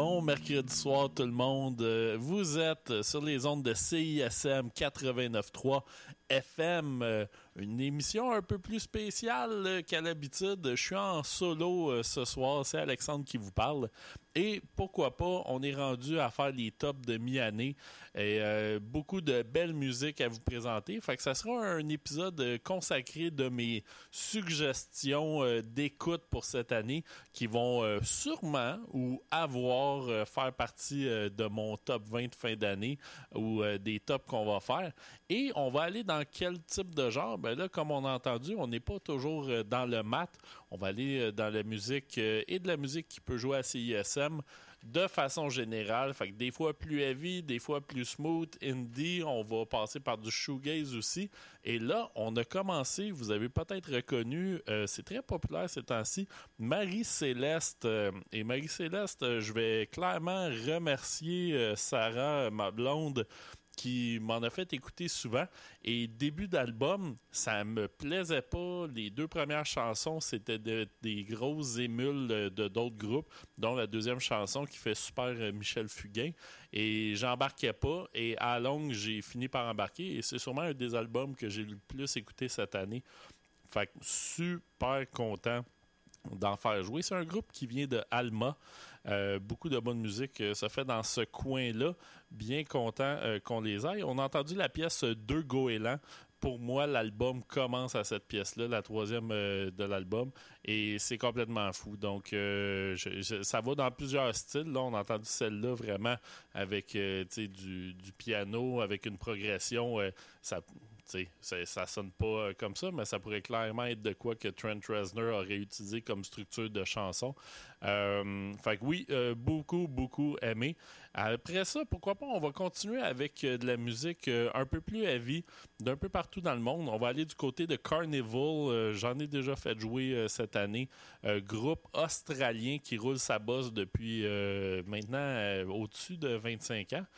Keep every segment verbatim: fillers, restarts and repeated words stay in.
Bon mercredi soir tout le monde. Vous êtes sur les ondes de C I S M quatre-vingt-neuf trois F M. Une émission un peu plus spéciale qu'à l'habitude. Je suis en solo ce soir. C'est Alexandre qui vous parle. Et pourquoi pas, on est rendu à faire les tops de mi-année et euh, beaucoup de belles musiques à vous présenter. Fait que ça sera un épisode consacré de mes suggestions euh, d'écoute pour cette année qui vont euh, sûrement ou avoir euh, faire partie euh, de mon top vingt de fin d'année ou euh, des tops qu'on va faire. Et on va aller dans quel type de genre? Ben là, comme on a entendu, on n'est pas toujours euh, dans le mat. On va aller euh, dans la musique euh, et de la musique qui peut jouer à C I S M de façon générale. Fait que des fois plus heavy, des fois plus smooth, indie. On va passer par du shoegaze aussi. Et là, on a commencé, vous avez peut-être reconnu, euh, c'est très populaire ces temps-ci, Marie-Céleste. Euh, et Marie-Céleste, euh, je vais clairement remercier euh, Sarah, ma blonde, qui m'en a fait écouter souvent. Et début d'album, ça me plaisait pas. Les deux premières chansons, c'était de, des grosses émules de, de d'autres groupes, dont la deuxième chanson qui fait super euh, Michel Fugain. Et j'embarquais pas. Et à la longue, j'ai fini par embarquer. Et c'est sûrement un des albums que j'ai le plus écouté cette année. Fait que super content d'en faire jouer. C'est un groupe qui vient de Alma. Euh, beaucoup de bonne musique euh, se fait dans ce coin-là. Bien content euh, qu'on les aille. On a entendu la pièce Deux goélands. Pour moi, l'album commence à cette pièce-là, la troisième euh, de l'album, et c'est complètement fou. Donc, euh, je, je, ça va dans plusieurs styles. Là, on a entendu celle-là vraiment avec euh, du, du piano, avec une progression. Euh, ça, ça, ça sonne pas euh, comme ça, mais ça pourrait clairement être de quoi que Trent Reznor aurait utilisé comme structure de chanson. Euh, fait que oui, euh, beaucoup, beaucoup aimé. Après ça, pourquoi pas, on va continuer avec euh, de la musique euh, un peu plus heavy, d'un peu partout dans le monde. On va aller du côté de Carnival. Euh, j'en ai déjà fait jouer euh, cette année. Euh, groupe australien qui roule sa bosse depuis euh, maintenant euh, au-dessus de vingt-cinq ans.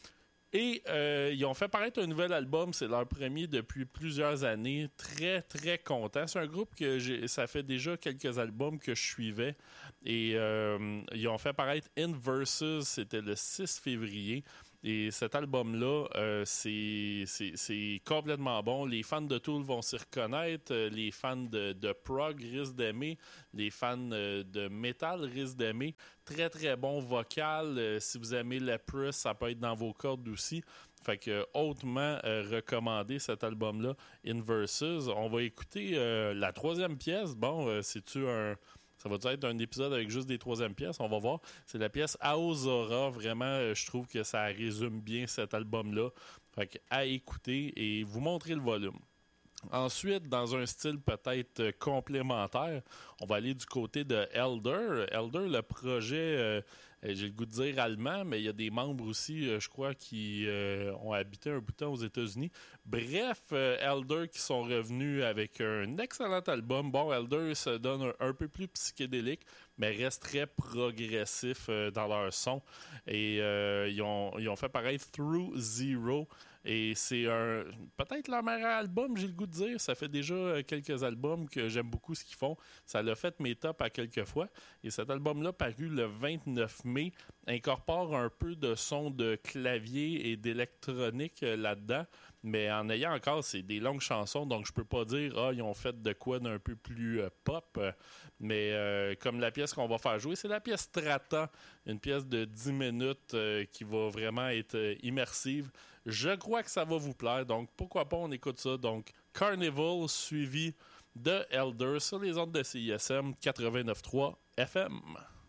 Et euh, ils ont fait paraître un nouvel album. C'est leur premier depuis plusieurs années. Très, très content. C'est un groupe que j'ai, ça fait déjà quelques albums que je suivais. Et euh, ils ont fait paraître In Versus. C'était le six février. Et cet album-là, euh, c'est, c'est, c'est complètement bon. Les fans de Tool vont s'y reconnaître. Les fans de, de prog risquent d'aimer. Les fans de metal risquent d'aimer. Très, très bon vocal. Euh, si vous aimez la Press, ça peut être dans vos cordes aussi. Fait que hautement euh, recommandé cet album-là, In Versus. On va écouter euh, la troisième pièce. Bon, euh, c'est-tu un... Ça va être un épisode avec juste des troisièmes pièces, on va voir. C'est la pièce Aozora. Vraiment, euh, je trouve que ça résume bien cet album-là. Fait que à écouter et vous montrer le volume. Ensuite, dans un style peut-être complémentaire, on va aller du côté de Elder. Elder, le projet, euh, j'ai le goût de dire allemand, mais il y a des membres aussi, euh, je crois, qui euh, ont habité un bout de temps aux États-Unis. Bref, euh, Elder qui sont revenus avec un excellent album. Bon, Elder se donne un, un peu plus psychédélique, mais reste très progressif euh, dans leur son. Et euh, ils, ont, ils ont fait paraître Through Zero. Et c'est un peut-être leur meilleur album, j'ai le goût de dire. Ça fait déjà quelques albums que j'aime beaucoup ce qu'ils font. Ça l'a fait mes tops à quelques fois. Et cet album-là, paru le vingt-neuf mai, incorpore un peu de son de clavier et d'électronique là-dedans. Mais en ayant encore, c'est des longues chansons, donc je peux pas dire « Ah, ils ont fait de quoi d'un peu plus euh, pop ». Mais euh, comme la pièce qu'on va faire jouer, c'est la pièce Strata, une pièce de dix minutes euh, qui va vraiment être euh, immersive. Je crois que ça va vous plaire, donc pourquoi pas on écoute ça. Donc Carnival suivi de Elder sur les ondes de C I S M quatre-vingt-neuf trois F M.